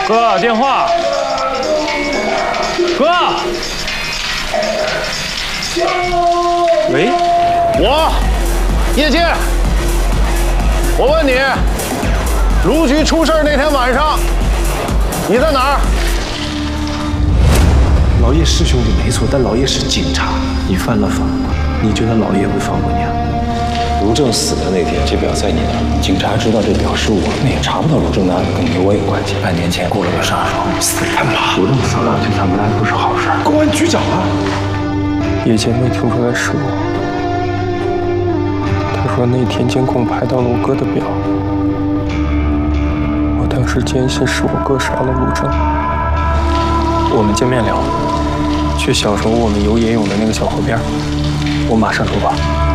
哥，电话。哥。喂， 叶介，我问你，卢局出事那天晚上，你在哪儿？ 老叶是兄弟没错，但老叶是警察，你犯了法，你觉得老叶会放过你啊？ 卢正死的那天，这表在你那儿，警察知道这表是我们，也查不到卢正的案子跟你我有关系。半年前雇了个杀手，死他妈！卢正死了，这咱们来不是好事。公安局长啊！ 叶姐没听出来是我。他说那天监控拍到了我哥的表，我当时坚信是我哥杀了卢正。我们见面聊，去小时候我们游野泳的那个小河边，我马上出发。